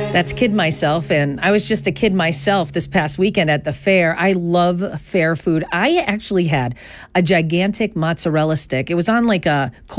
That's Kid Myself, and I was just a kid myself this past weekend at the fair. I love fair food. I actually had a gigantic mozzarella stick. It was on like a